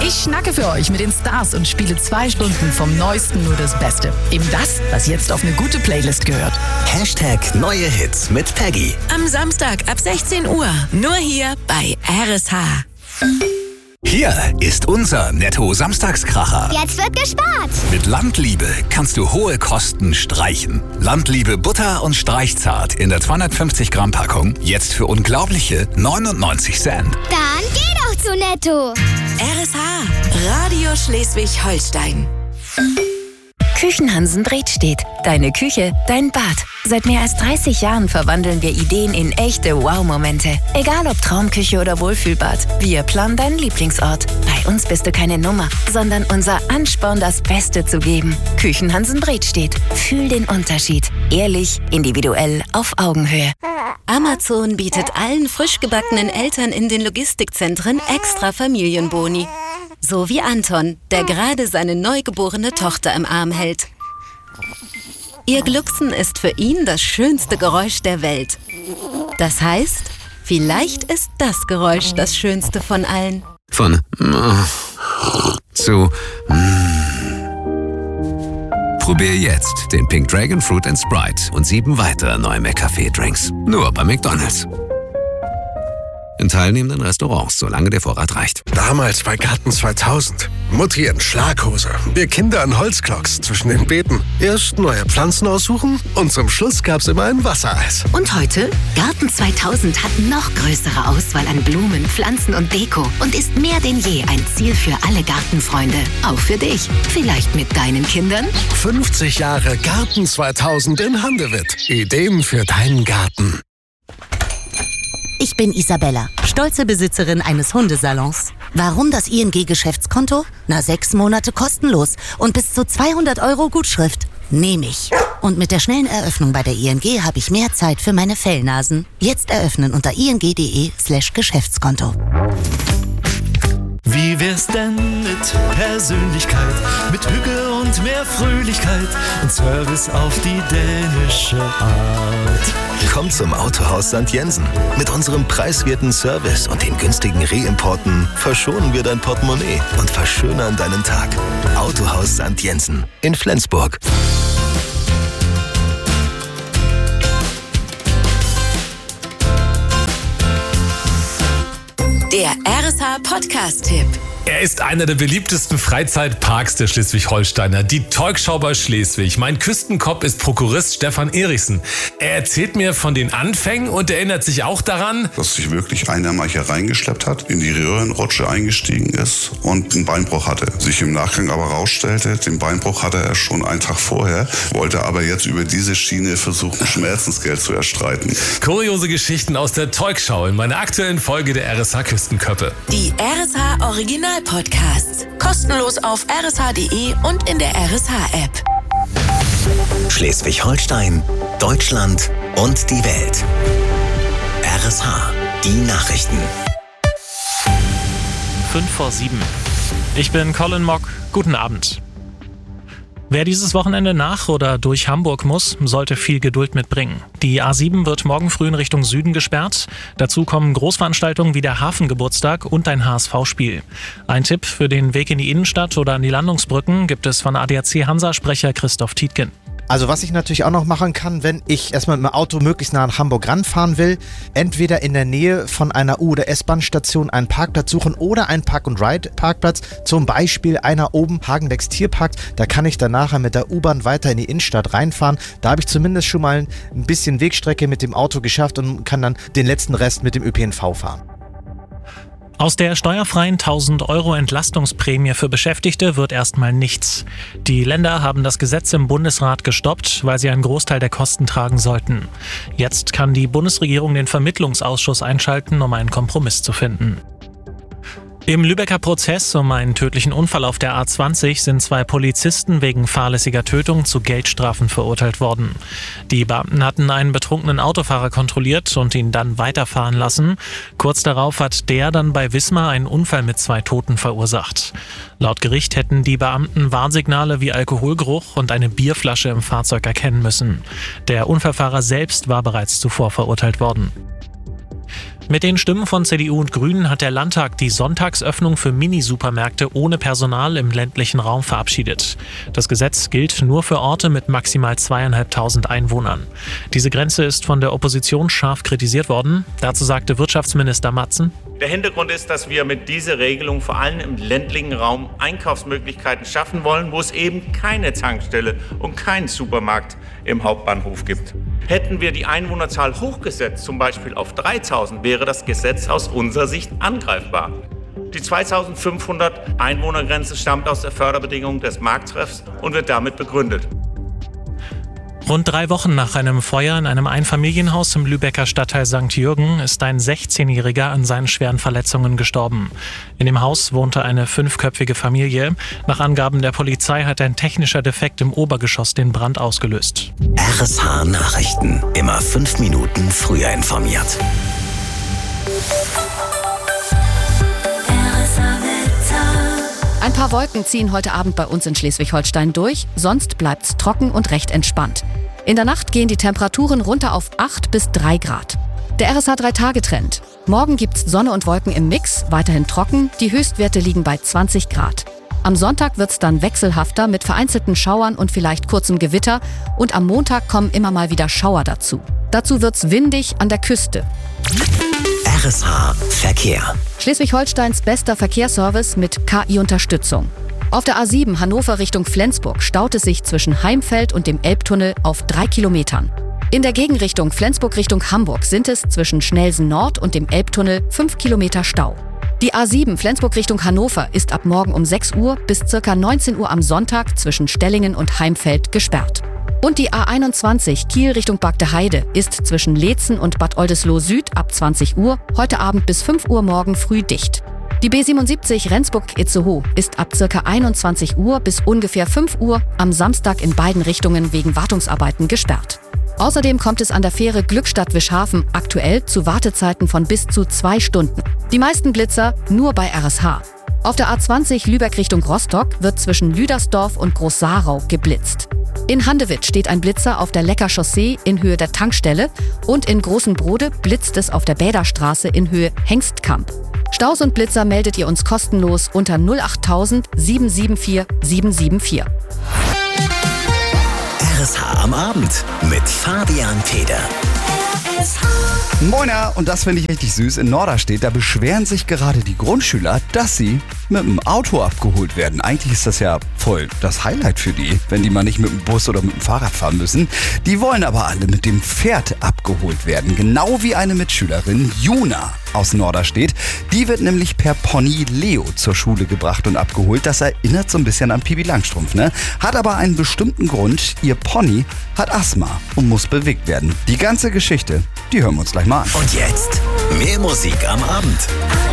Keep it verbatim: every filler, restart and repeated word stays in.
Ich schnacke für euch mit den Stars und spiele zwei Stunden vom Neuesten nur das Beste. Eben das, was jetzt auf eine gute Playlist gehört. Hashtag Neue Hits mit Peggy. Am Samstag ab sechzehn Uhr. Nur hier bei R S H. Hier ist unser Netto-Samstagskracher. Jetzt wird gespart. Mit Landliebe kannst du hohe Kosten streichen. Landliebe Butter und Streichzart in der zweihundertfünfzig Gramm Packung jetzt für unglaubliche neunundneunzig Cent. Dann geh doch zu Netto. R S H, Radio Schleswig-Holstein. Küchenhansen Bredstedt. Deine Küche, dein Bad. Seit mehr als dreißig Jahren verwandeln wir Ideen in echte Wow-Momente. Egal ob Traumküche oder Wohlfühlbad, wir planen deinen Lieblingsort. Bei uns bist du keine Nummer, sondern unser Ansporn, das Beste zu geben. Küchenhansen Bredstedt. Fühl den Unterschied. Ehrlich, individuell, auf Augenhöhe. Amazon bietet allen frisch gebackenen Eltern in den Logistikzentren extra Familienboni. So wie Anton, der gerade seine neugeborene Tochter im Arm hält. Ihr Glucksen ist für ihn das schönste Geräusch der Welt. Das heißt, vielleicht ist das Geräusch das schönste von allen. Von mm, zu mm. Probier jetzt den Pink Dragon Fruit and Sprite und sieben weitere neue McCafé-Drinks. Nur bei McDonald's. In teilnehmenden Restaurants, solange der Vorrat reicht. Damals bei Garten zweitausend. Mutti in Schlaghose. Wir Kinder an Holzklocks zwischen den Beeten. Erst neue Pflanzen aussuchen und zum Schluss gab's immer ein Wassereis. Und heute? Garten zweitausend hat noch größere Auswahl an Blumen, Pflanzen und Deko und ist mehr denn je ein Ziel für alle Gartenfreunde. Auch für dich. Vielleicht mit deinen Kindern? fünfzig Jahre Garten zweitausend in Handewitt. Ideen für deinen Garten. Ich bin Isabella, stolze Besitzerin eines Hundesalons. Warum das I N G-Geschäftskonto? Na, sechs Monate kostenlos und bis zu zweihundert Euro Gutschrift. Nehme ich. Und mit der schnellen Eröffnung bei der I N G habe ich mehr Zeit für meine Fellnasen. Jetzt eröffnen unter ing.de slash Geschäftskonto. Wie wär's denn mit Persönlichkeit, mit Hüge und mehr Fröhlichkeit und Service auf die dänische Art? Komm zum Autohaus Sankt Jensen. Mit unserem preiswerten Service und den günstigen Reimporten verschonen wir dein Portemonnaie und verschönern deinen Tag. Autohaus Sankt Jensen in Flensburg. Der R S H-Podcast-Tipp. Er ist einer der beliebtesten Freizeitparks der Schleswig-Holsteiner, die Teugschau bei Schleswig. Mein Küstenkopf ist Prokurist Stefan Erichsen. Er erzählt mir von den Anfängen und erinnert sich auch daran, dass sich wirklich einer mal hier reingeschleppt hat, in die Röhrenrutsche eingestiegen ist und einen Beinbruch hatte. Sich im Nachgang aber rausstellte, den Beinbruch hatte er schon einen Tag vorher, wollte aber jetzt über diese Schiene versuchen, Schmerzensgeld zu erstreiten. Kuriose Geschichten aus der Teugschau in meiner aktuellen Folge der R S H-Küstenköppe. Die R S H-Original Podcasts. Kostenlos auf r s h punkt d e und in der R S H-App. Schleswig-Holstein, Deutschland und die Welt. R S H, die Nachrichten. Fünf vor sieben. Ich bin Colin Mock. Guten Abend. Wer dieses Wochenende nach oder durch Hamburg muss, sollte viel Geduld mitbringen. Die A sieben wird morgen früh in Richtung Süden gesperrt. Dazu kommen Großveranstaltungen wie der Hafengeburtstag und ein H S V-Spiel. Ein Tipp für den Weg in die Innenstadt oder an die Landungsbrücken gibt es von A D A C-Hansa-Sprecher Christoph Tietgen. Also was ich natürlich auch noch machen kann, wenn ich erstmal mit dem Auto möglichst nah nach Hamburg ranfahren will, entweder in der Nähe von einer U- oder S-Bahn-Station einen Parkplatz suchen oder einen Park-and-Ride-Parkplatz, zum Beispiel einer oben, Hagenbecks Tierpark. Da kann ich dann nachher mit der U-Bahn weiter in die Innenstadt reinfahren. Da habe ich zumindest schon mal ein bisschen Wegstrecke mit dem Auto geschafft und kann dann den letzten Rest mit dem Ö P N V fahren. Aus der steuerfreien tausend Euro Entlastungsprämie für Beschäftigte wird erstmal nichts. Die Länder haben das Gesetz im Bundesrat gestoppt, weil sie einen Großteil der Kosten tragen sollten. Jetzt kann die Bundesregierung den Vermittlungsausschuss einschalten, um einen Kompromiss zu finden. Im Lübecker Prozess um einen tödlichen Unfall auf der A zwanzig sind zwei Polizisten wegen fahrlässiger Tötung zu Geldstrafen verurteilt worden. Die Beamten hatten einen betrunkenen Autofahrer kontrolliert und ihn dann weiterfahren lassen. Kurz darauf hat der dann bei Wismar einen Unfall mit zwei Toten verursacht. Laut Gericht hätten die Beamten Warnsignale wie Alkoholgeruch und eine Bierflasche im Fahrzeug erkennen müssen. Der Unfallfahrer selbst war bereits zuvor verurteilt worden. Mit den Stimmen von C D U und Grünen hat der Landtag die Sonntagsöffnung für Minisupermärkte ohne Personal im ländlichen Raum verabschiedet. Das Gesetz gilt nur für Orte mit maximal zweieinhalbtausend Einwohnern. Diese Grenze ist von der Opposition scharf kritisiert worden. Dazu sagte Wirtschaftsminister Matzen: Der Hintergrund ist, dass wir mit dieser Regelung vor allem im ländlichen Raum Einkaufsmöglichkeiten schaffen wollen, wo es eben keine Tankstelle und keinen Supermarkt im Hauptbahnhof gibt. Hätten wir die Einwohnerzahl hochgesetzt, zum Beispiel auf dreitausend, wäre das Gesetz aus unserer Sicht angreifbar. Die zweitausendfünfhundert Einwohnergrenze stammt aus der Förderbedingung des Markttreffs und wird damit begründet. Rund drei Wochen nach einem Feuer in einem Einfamilienhaus im Lübecker Stadtteil Sankt Jürgen ist ein sechzehnjähriger an seinen schweren Verletzungen gestorben. In dem Haus wohnte eine fünfköpfige Familie. Nach Angaben der Polizei hat ein technischer Defekt im Obergeschoss den Brand ausgelöst. R S H Nachrichten. Immer fünf Minuten früher informiert. Ein paar Wolken ziehen heute Abend bei uns in Schleswig-Holstein durch, sonst bleibt's trocken und recht entspannt. In der Nacht gehen die Temperaturen runter auf acht bis drei Grad. Der R S H drei Tage Trend. Morgen gibt's Sonne und Wolken im Mix, weiterhin trocken, die Höchstwerte liegen bei zwanzig Grad. Am Sonntag wird's dann wechselhafter mit vereinzelten Schauern und vielleicht kurzem Gewitter und am Montag kommen immer mal wieder Schauer dazu. Dazu wird's windig an der Küste. R S H Verkehr. Schleswig-Holsteins bester Verkehrsservice mit K I-Unterstützung. Auf der A sieben Hannover Richtung Flensburg staut es sich zwischen Heimfeld und dem Elbtunnel auf drei Kilometern. In der Gegenrichtung Flensburg Richtung Hamburg sind es zwischen Schnelsen Nord und dem Elbtunnel fünf Kilometer Stau. Die A sieben Flensburg Richtung Hannover ist ab morgen um sechs Uhr bis ca. neunzehn Uhr am Sonntag zwischen Stellingen und Heimfeld gesperrt. Und die A einundzwanzig Kiel Richtung Bagdeheide ist zwischen Leetzen und Bad Oldesloe Süd ab zwanzig Uhr heute Abend bis fünf Uhr morgen früh dicht. Die B siebenundsiebzig Rendsburg-Itzehoe ist ab ca. einundzwanzig Uhr bis ungefähr fünf Uhr am Samstag in beiden Richtungen wegen Wartungsarbeiten gesperrt. Außerdem kommt es an der Fähre Glückstadt-Wischhafen aktuell zu Wartezeiten von bis zu zwei Stunden. Die meisten Blitzer nur bei R S H. Auf der A zwanzig Lübeck Richtung Rostock wird zwischen Lüdersdorf und Groß-Sarau geblitzt. In Handewitt steht ein Blitzer auf der Lecker Chaussee in Höhe der Tankstelle und in Großen Brode blitzt es auf der Bäderstraße in Höhe Hengstkamp. Staus und Blitzer meldet ihr uns kostenlos unter null acht tausend sieben sieben vier sieben sieben vier. R S H am Abend mit Fabian Feder. Moiner, und das finde ich richtig süß. In Norderstedt, da beschweren sich gerade die Grundschüler, dass sie mit dem Auto abgeholt werden. Eigentlich ist das ja voll das Highlight für die, wenn die mal nicht mit dem Bus oder mit dem Fahrrad fahren müssen. Die wollen aber alle mit dem Pferd abgeholt werden. Genau wie eine Mitschülerin, Juna aus Norderstedt. Die wird nämlich per Pony Leo zur Schule gebracht und abgeholt. Das erinnert so ein bisschen an Pipi Langstrumpf, ne? Hat aber einen bestimmten Grund. Ihr Pony hat Asthma und muss bewegt werden. Die ganze Geschichte, die hören wir uns gleich mal an. Und jetzt mehr Musik am Abend.